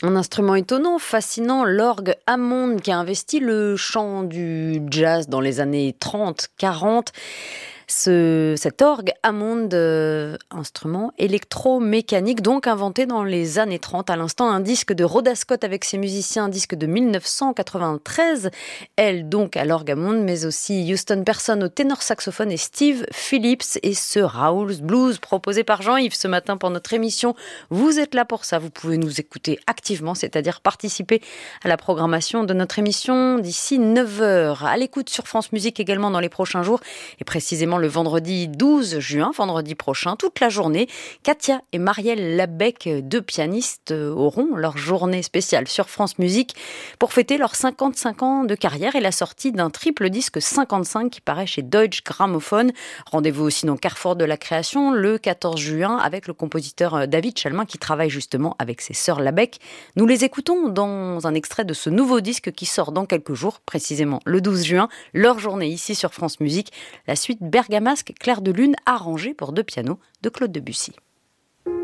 Un instrument étonnant, fascinant, l'orgue Hammond qui a investi le chant du jazz dans les années 30-40. Cet orgue Hammond, instrument électromécanique, donc inventé dans les années 30. À l'instant, un disque de Rhoda Scott avec ses musiciens, un disque de 1993. Elle, donc, à l'orgue Hammond, mais aussi Houston Person au ténor saxophone et Steve Phillips et ce Raoul's Blues proposé par Jean-Yves ce matin pour notre émission. Vous êtes là pour ça, vous pouvez nous écouter activement, c'est-à-dire participer à la programmation de notre émission d'ici 9h. À l'écoute sur France Musique également dans les prochains jours et précisément le vendredi 12 juin, vendredi prochain, toute la journée. Katia et Marielle Labec, deux pianistes, auront leur journée spéciale sur France Musique pour fêter leurs 55 ans de carrière et la sortie d'un triple disque 55 qui paraît chez Deutsche Grammophon. Rendez-vous aussi dans Carrefour de la Création le 14 juin avec le compositeur David Chalmin qui travaille justement avec ses sœurs Labec. Nous les écoutons dans un extrait de ce nouveau disque qui sort dans quelques jours, précisément le 12 juin, leur journée ici sur France Musique. La suite Bergamasque, Clair de Lune, arrangée pour deux pianos de Claude Debussy.